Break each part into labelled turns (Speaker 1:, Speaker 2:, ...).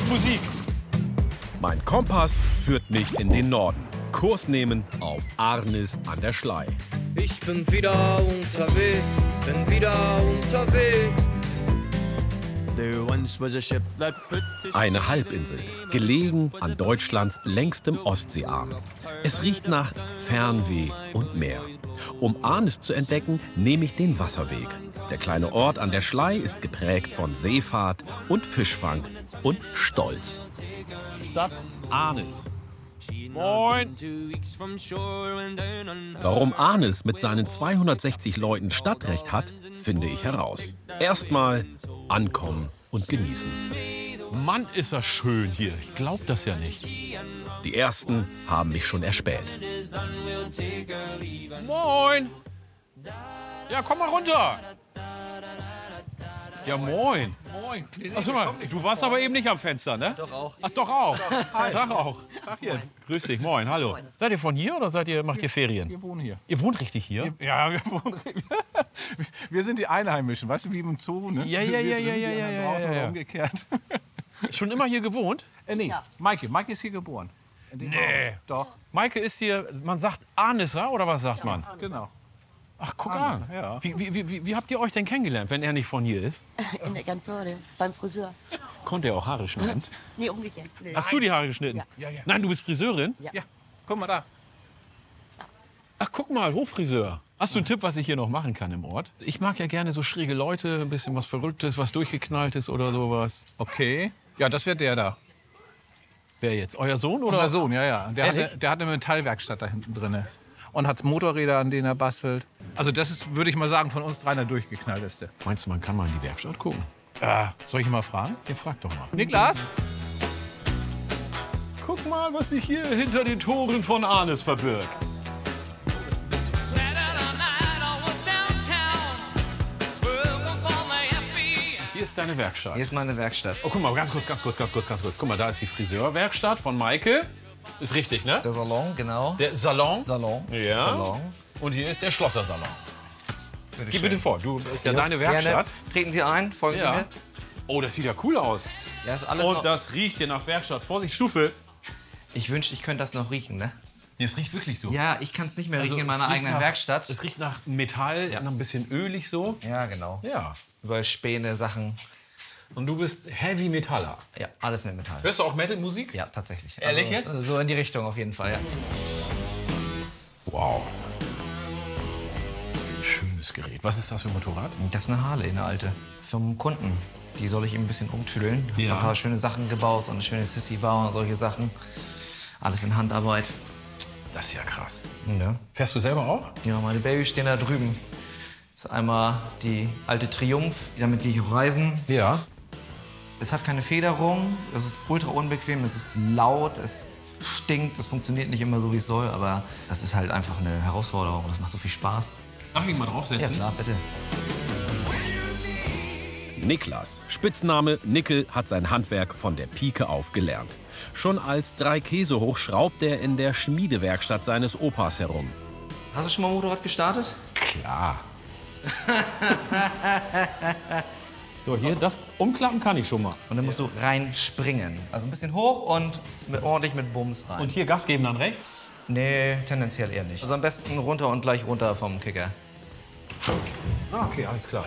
Speaker 1: Musik. Mein Kompass führt mich in den Norden. Kurs nehmen auf Arnis an der Schlei.
Speaker 2: Ich bin wieder unterwegs,
Speaker 1: Eine Halbinsel, gelegen an Deutschlands längstem Ostseearm. Es riecht nach Fernweh und Meer. Um Arnis zu entdecken, nehme ich den Wasserweg. Der kleine Ort an der Schlei ist geprägt von Seefahrt und Fischfang und Stolz.
Speaker 3: Stadt Arnis. Moin.
Speaker 1: Warum Arnis mit seinen 260 Leuten Stadtrecht hat, finde ich heraus. Erstmal ankommen und genießen.
Speaker 3: Mann, ist das schön hier. Ich glaub das ja nicht.
Speaker 1: Die ersten haben mich schon erspäht.
Speaker 3: Moin. Ja, komm mal runter. Ja, moin.
Speaker 4: Moin.
Speaker 3: Achso, mal, du warst aber eben nicht am Fenster, ne?
Speaker 4: Doch auch.
Speaker 3: Ach, doch auch. Sag auch. Sag hier. Grüß dich, moin, hallo. Seid ihr von hier oder macht ihr Ferien?
Speaker 4: Wir wohnen hier.
Speaker 3: Ihr wohnt richtig hier?
Speaker 4: Ja, wir wohnen. Wir sind die Einheimischen, weißt du, wie im Zoo, ne?
Speaker 3: Ja.
Speaker 4: Draußen oder umgekehrt.
Speaker 3: Schon immer hier gewohnt?
Speaker 4: Nee, Maike ist hier geboren. In dem
Speaker 3: Nee.
Speaker 4: Haus. Doch,
Speaker 3: Maike ist hier, man sagt Arnisser oder was sagt man?
Speaker 4: genau.
Speaker 3: Ach, guck
Speaker 4: Arnisser,
Speaker 3: an.
Speaker 4: ja.
Speaker 3: Wie habt ihr euch denn kennengelernt, wenn er nicht von hier ist?
Speaker 5: In der Gernflode, beim Friseur.
Speaker 3: Konnte er auch Haare schneiden?
Speaker 5: Nee, umgekehrt. Nee.
Speaker 3: Hast du die Haare geschnitten?
Speaker 4: Ja.
Speaker 3: Nein, du bist Friseurin?
Speaker 4: Ja, guck mal da.
Speaker 3: Ach, guck mal, Hoffriseur. Hast du einen Tipp, was ich hier noch machen kann im Ort? Ich mag ja gerne so schräge Leute, ein bisschen was Verrücktes, was Durchgeknalltes oder sowas.
Speaker 4: Okay. Ja, das wird der da.
Speaker 3: Wer jetzt? Euer Sohn oder?
Speaker 4: Unser Sohn, ja. Der
Speaker 3: Ehrlich?
Speaker 4: hat eine Metallwerkstatt da hinten drin. Und hat Motorräder, an denen er bastelt. Also das ist, würde ich mal sagen, von uns dreien der durchgeknallteste.
Speaker 3: Meinst du, man kann mal in die Werkstatt gucken?
Speaker 4: Soll ich ihn mal fragen?
Speaker 3: Ja, frag doch mal.
Speaker 4: Niklas?
Speaker 3: Guck mal, was sich hier hinter den Toren von Arnis verbirgt. Hier ist deine Werkstatt.
Speaker 2: Hier ist meine Werkstatt.
Speaker 3: Oh, guck mal, ganz kurz. Guck mal, da ist die Friseurwerkstatt von Maike. Ist richtig, ne?
Speaker 2: Der Salon, genau.
Speaker 3: Der Salon.
Speaker 2: Salon.
Speaker 3: Ja.
Speaker 2: Salon.
Speaker 3: Und hier ist der Schlossersalon. Geh bitte vor, du das ist ja deine
Speaker 2: Gerne.
Speaker 3: Werkstatt.
Speaker 2: Treten Sie ein, folgen Sie
Speaker 3: Ja.
Speaker 2: mir.
Speaker 3: Oh, das sieht ja cool aus.
Speaker 2: Ja, ist alles
Speaker 3: Und
Speaker 2: noch.
Speaker 3: das riecht hier nach Werkstatt. Vorsicht, Stufe.
Speaker 2: Ich wünschte, ich könnte das noch riechen, ne?
Speaker 3: Nee, es riecht wirklich so.
Speaker 2: Ja, ich kann es nicht mehr riechen in
Speaker 3: es
Speaker 2: meiner
Speaker 3: riecht
Speaker 2: eigenen
Speaker 3: nach-
Speaker 2: Werkstatt.
Speaker 3: Es riecht nach Metall, noch ein bisschen ölig so.
Speaker 2: Ja, genau.
Speaker 3: Ja.
Speaker 2: Überall Späne, Sachen.
Speaker 3: Und du bist Heavy Metaller.
Speaker 2: Ja, alles mit Metall.
Speaker 3: Hörst du auch Metal-Musik?
Speaker 2: Ja, tatsächlich.
Speaker 3: Ehrlich jetzt?
Speaker 2: So in die Richtung auf jeden Fall, ja.
Speaker 3: Wow. Schönes Gerät. Was ist das für ein Motorrad?
Speaker 2: Das ist eine Harley, eine alte. Vom Kunden. Die soll ich ihm ein bisschen umtüdeln.
Speaker 3: Ja.
Speaker 2: Ein paar schöne Sachen gebaut, so eine schöne Sissy-Bau und solche Sachen. Alles in Handarbeit.
Speaker 3: Das ist ja krass.
Speaker 2: Ja.
Speaker 3: Fährst du selber auch?
Speaker 2: Ja, meine Babys stehen da drüben. Das ist einmal die alte Triumph, damit gehe ich auch reisen.
Speaker 3: Ja.
Speaker 2: Es hat keine Federung, es ist ultra unbequem, es ist laut, es stinkt, es funktioniert nicht immer so, wie es soll, aber das ist halt einfach eine Herausforderung, das macht so viel Spaß.
Speaker 3: Darf ich mal
Speaker 2: Ja,
Speaker 3: draufsetzen?
Speaker 2: klar, bitte.
Speaker 1: Niklas, Spitzname Nickel, hat sein Handwerk von der Pike auf gelernt. Schon als 3 Käse hoch schraubt er in der Schmiedewerkstatt seines Opas herum.
Speaker 2: Hast du schon mal Motorrad gestartet?
Speaker 3: Klar. So, hier, das umklappen kann ich schon mal.
Speaker 2: Und dann musst du reinspringen. Also ein bisschen hoch und ordentlich mit Bums rein.
Speaker 3: Und hier Gas geben dann rechts.
Speaker 2: Nee, tendenziell eher nicht. Also am besten runter und gleich runter vom Kicker.
Speaker 3: Ah, okay, alles klar.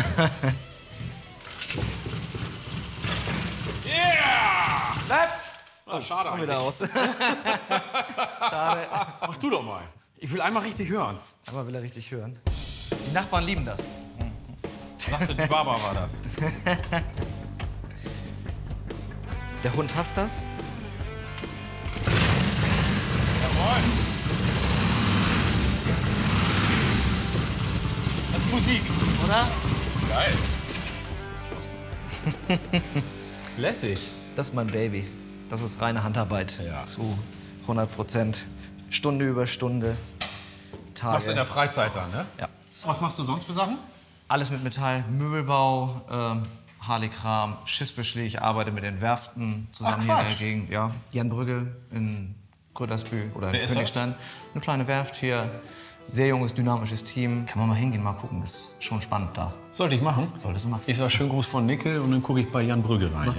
Speaker 3: Yeah!
Speaker 2: Bleibt!
Speaker 3: Ah, schade eigentlich.
Speaker 2: Wieder aus. Schade.
Speaker 3: Mach du doch mal. Ich will einmal richtig hören.
Speaker 2: Aber will er richtig hören. Die Nachbarn lieben das.
Speaker 3: Lasse die Baba war das.
Speaker 2: Der Hund hasst das.
Speaker 3: Jawohl. Das ist Musik.
Speaker 2: Oder?
Speaker 3: Geil. Lässig.
Speaker 2: Das ist mein Baby. Das ist reine Handarbeit.
Speaker 3: Ja.
Speaker 2: Zu 100%. Stunde über Stunde. Tage.
Speaker 3: Machst du in der Freizeit dann, ne?
Speaker 2: Ja.
Speaker 3: Was machst du sonst für Sachen?
Speaker 2: Alles mit Metall, Möbelbau, Harley-Kram, Schiffsbeschläge. Ich arbeite mit den Werften zusammen hier in der
Speaker 3: Quatsch.
Speaker 2: Gegend. Ja. Jan Brügge in Grüttersbühl oder in
Speaker 3: Wer ist das?
Speaker 2: Königstein. Eine kleine Werft hier. Sehr junges, dynamisches Team. Kann man mal hingehen, mal gucken. Ist schon spannend da.
Speaker 3: Sollte ich machen?
Speaker 2: Solltest du machen.
Speaker 3: Ich sag schönen Gruß von Nickel und dann gucke ich bei Jan Brügge rein.